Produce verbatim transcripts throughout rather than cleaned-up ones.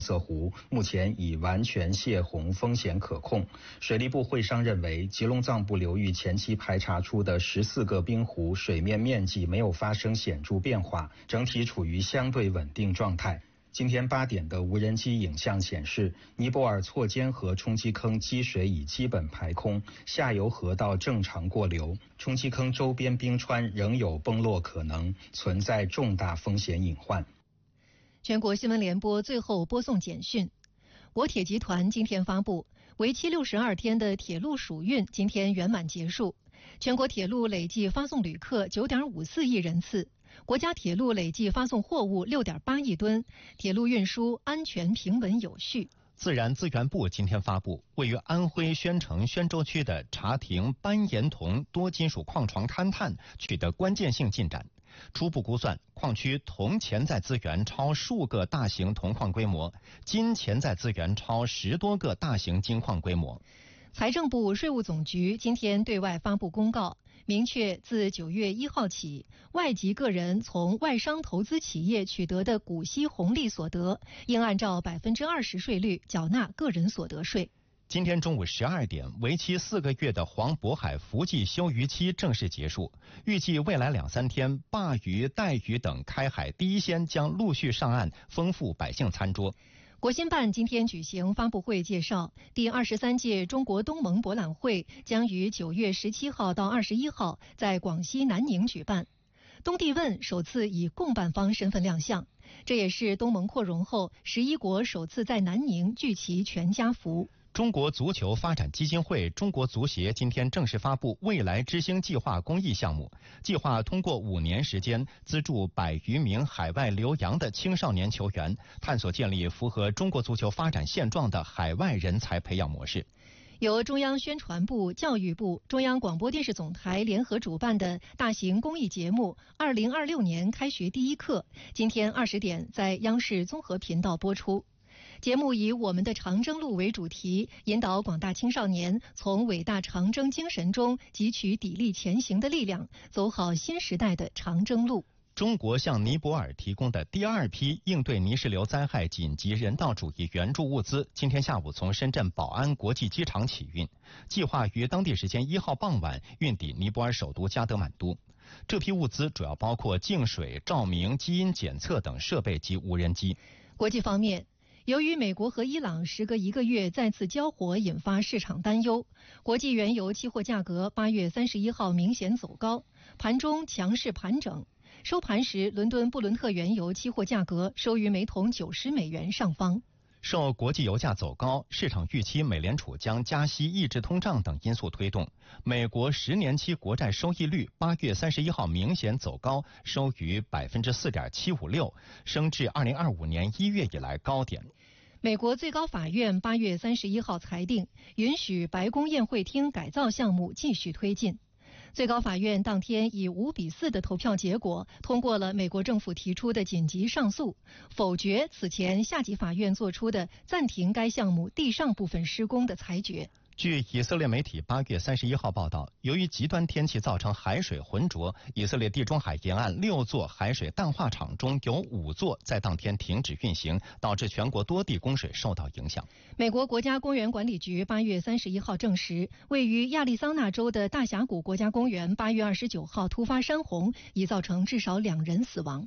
色湖目前已完全泄洪，风险可控。水利部会商认为，吉隆藏布流域前期排查出的十四个冰湖水面面积没有发生显著变化，整体处于相对稳定状态。今天八点的无人机影像显示，尼泊尔错尖河冲积坑积水已基本排空，下游河道正常过流，冲积坑周边冰川仍有崩落可能，存在重大风险隐患。 全国新闻联播最后播送简讯。国铁集团今天发布，为期六十二天的铁路暑运今天圆满结束，全国铁路累计发送旅客 九点五四亿人次，国家铁路累计发送货物 六点八亿吨，铁路运输安全平稳有序。 自然资源部今天发布，位于安徽宣城宣州区的查亭斑岩铜多金属矿床勘探取得关键性进展。初步估算，矿区铜潜在资源超数个大型铜矿规模，金潜在资源超十多个大型金矿规模。 财政部、税务总局今天对外发布公告，明确自九月一号起，外籍个人从外商投资企业取得的股息红利所得，应按照百分之二十税率缴纳个人所得税。 今天中午十二点，为期四个月的黄渤海伏季休渔期正式结束，预计未来两三天，鲅鱼、带鱼等开海第一鲜将陆续上岸，丰富百姓餐桌。 国新办今天举行发布会介绍，第二十三届中国东盟博览会将于九月十七号到二十一号在广西南宁举办。东帝汶首次以共办方身份亮相，这也是东盟扩容后十一国首次在南宁聚齐全家福。 中国足球发展基金会、中国足协今天正式发布未来之星计划公益项目，计划通过五年时间资助百余名海外留洋的青少年球员，探索建立符合中国足球发展现状的海外人才培养模式。 由中央宣传部、教育部、中央广播电视总台联合主办的大型公益节目二零二六年开学第一课，今天二十点在央视综合频道播出。节目以我们的长征路为主题，引导广大青少年从伟大长征精神中汲取砥砺前行的力量，走好新时代的长征路。 中国向尼泊尔提供的第二批应对泥石流灾害紧急人道主义援助物资，今天下午从深圳宝安国际机场起运，计划于当地时间一号傍晚运抵尼泊尔首都加德满都。这批物资主要包括净水、照明、基因检测等设备及无人机。 国际方面，由于美国和伊朗时隔一个月再次交火，引发市场担忧，国际原油期货价格八月三十一号明显走高，盘中强势盘整。收盘时，伦敦布伦特原油期货价格收于每桶九十美元上方。 受国际油价走高、市场预期美联储将加息抑制通胀等因素推动，美国十年期国债收益率八月三十一号明显走高，收于百分之四点七五六，升至二零二五年一月以来高点。 美国最高法院八月三十一号裁定，允许白宫宴会厅改造项目继续推进。最高法院当天以五比四的投票结果通过了美国政府提出的紧急上诉，否决此前下级法院做出的暂停该项目地上部分施工的裁决。 据以色列媒体八月三十一号报道，由于极端天气造成海水浑浊，以色列地中海沿岸六座海水淡化厂中有五座在当天停止运行，导致全国多地供水受到影响。 美国国家公园管理局八月三十一号证实，位于亚利桑那州的大峡谷国家公园八月二十九号突发山洪，已造成至少两人死亡。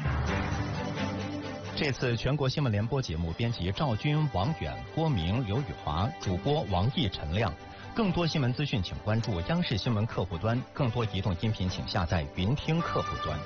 这次全国新闻联播节目编辑赵军、王远、郭明、刘宇华，主播王毅、陈亮。更多新闻资讯请关注央视新闻客户端，更多移动音频请下载云听客户端。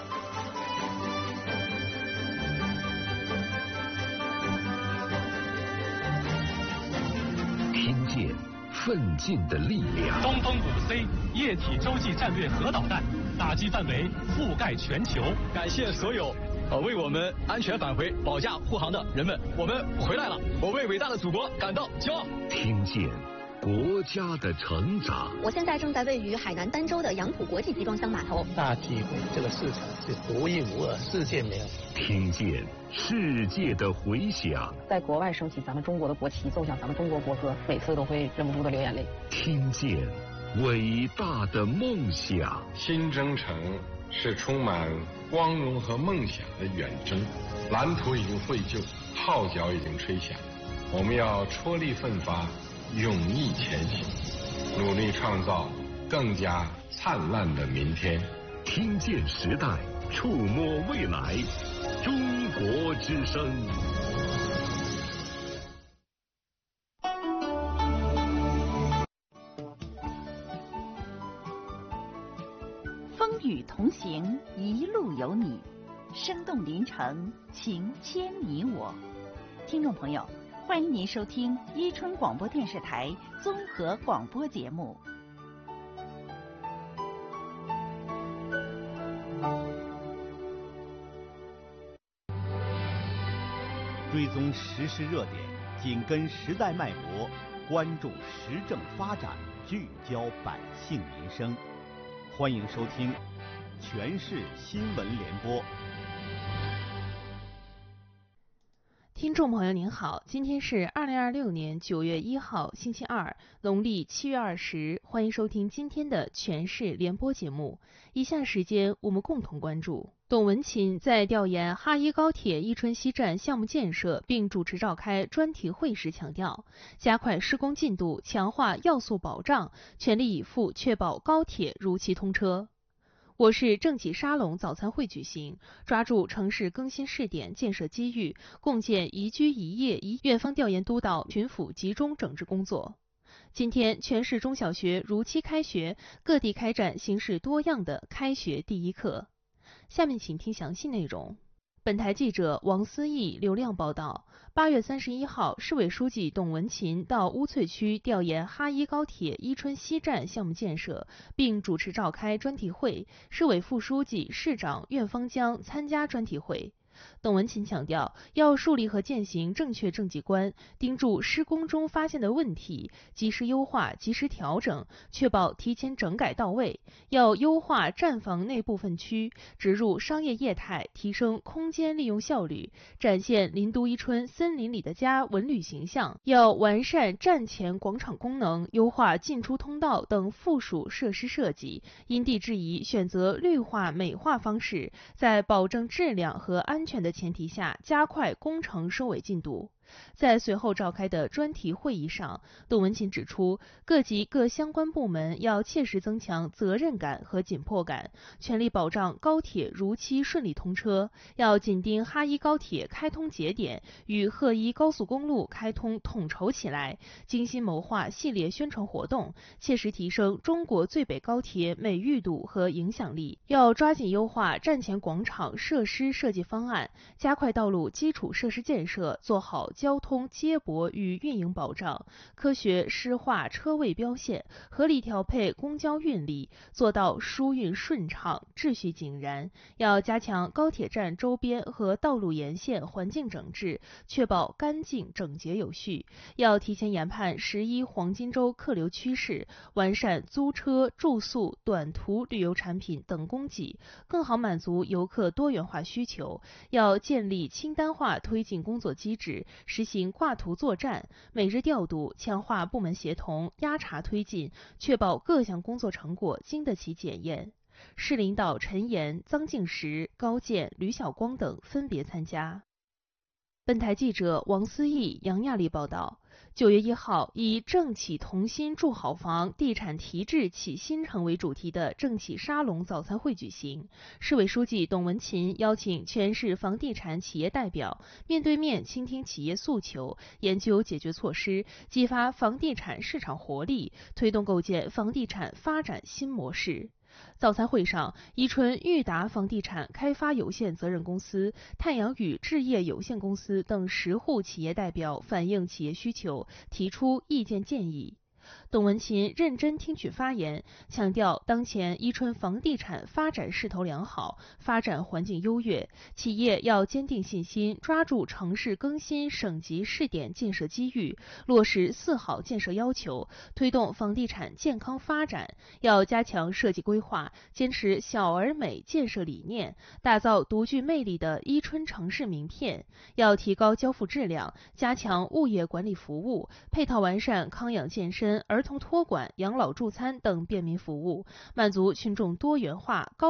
听见奋进的力量。 东风五 C 液体洲际战略核导弹打击范围覆盖全球。 感谢所有呃，为我们安全返回、保驾护航的人们，我们回来了！我为伟大的祖国感到骄傲。 听见国家的成长。 我现在正在位于海南儋州的杨浦国际集装箱码头。 大体这个市场是独一无二，世界没有。 听见世界的回响。 在国外升起咱们中国的国旗，奏响咱们中国国歌，每次都会忍不住的流眼泪。 听见伟大的梦想。 新征程是充满光荣和梦想的远征，蓝图已经绘就， 号角已经吹响，我们要踔厉奋发，勇毅前行，努力创造更加灿烂的明天。 听见时代，触摸未来，中国之声。 风雨同行，一路有你，生动临城，情牵你我。听众朋友，欢迎您收听伊春广播电视台综合广播节目。 追踪时事热点，紧跟时代脉搏，关注时政发展，聚焦百姓民生。欢迎收听《全市新闻联播》。 听众朋友您好，今天是二零二六年九月一号，星期二，农历七月二十。欢迎收听今天的《全市联播》节目。以下时间我们共同关注。董文琴在调研哈伊高铁伊春西站项目建设并主持召开专题会时强调，加快施工进度，强化要素保障，全力以赴确保高铁如期通车。我市政企沙龙早餐会举行，抓住城市更新试点建设机遇，共建宜居宜业宜院方调研督导巡抚集中整治工作。今天，全市中小学如期开学，各地开展形式多样的开学第一课。下面请听详细内容。本台记者王思义、刘亮报道。八月三十一号，市委书记董文琴到乌翠区调研哈伊高铁伊春西站项目建设，并主持召开专题会。市委副书记、市长、院方将参加专题会。董文琴强调，要树立和践行正确政绩观，盯住施工中发现的问题，及时优化、及时调整，确保提前整改到位。要优化站房内部分区，植入商业业态，提升空间利用效率，展现林都伊春森林里的家文旅形象。要完善站前广场功能，优化进出通道等附属设施设计，因地制宜选择绿化美化方式，在保证质量和安全的前提下，加快工程收尾进度。在随后召开的专题会议上，董文琴指出，各级各相关部门要切实增强责任感和紧迫感，全力保障高铁如期顺利通车。要紧盯哈伊高铁开通节点与赫伊高速公路开通统筹起来，精心谋划系列宣传活动，切实提升中国最北高铁美誉度和影响力。要抓紧优化站前广场设施设计方案，加快道路基础设施建设，做好交通接驳与运营保障，科学施划车位标线，合理调配公交运力，做到疏运顺畅、秩序井然。要加强高铁站周边和道路沿线环境整治，确保干净整洁有序。要提前研判十一黄金周客流趋势，完善租车、住宿、短途旅游产品等供给，更好满足游客多元化需求。要建立清单化推进工作机制，实行挂图作战，每日调度，强化部门协同，压查推进，确保各项工作成果经得起检验。市领导陈岩、臧敬时、高健、吕晓光等分别参加。本台记者王思义、杨亚丽报道。九月一号，以政企同心筑好房，地产提质启新城为主题的政企沙龙早餐会举行。市委书记董文琴邀请全市房地产企业代表面对面倾听企业诉求，研究解决措施，激发房地产市场活力，推动构建房地产发展新模式。早餐会上，伊春裕达房地产开发有限责任公司、太阳雨置业有限公司等十户企业代表反映企业需求，提出意见建议。董文琴认真听取发言，强调当前伊春房地产发展势头良好，发展环境优越，企业要坚定信心，抓住城市更新省级试点建设机遇，落实四好建设要求，推动房地产健康发展。要加强设计规划，坚持小而美建设理念，打造独具魅力的伊春城市名片。要提高交付质量，加强物业管理服务，配套完善康养健身、儿童托管、养老助餐等便民服务，满足群众多元化高